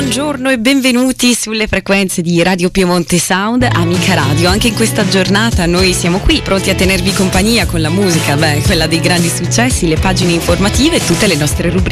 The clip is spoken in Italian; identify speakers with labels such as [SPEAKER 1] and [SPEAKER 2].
[SPEAKER 1] Buongiorno e benvenuti sulle frequenze di Radio Piemonte Sound, Amica Radio. Anche in questa giornata noi siamo qui, pronti a tenervi compagnia con la musica, quella dei grandi successi, le pagine informative e tutte le nostre rubriche